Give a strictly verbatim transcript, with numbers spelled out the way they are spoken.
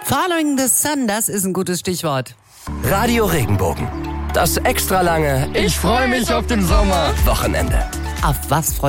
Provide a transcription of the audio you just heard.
Following the Sun, das ist ein gutes Stichwort. Radio Regenbogen. Das extra lange Ich freue mich auf den Sommer. Wochenende. Auf was freut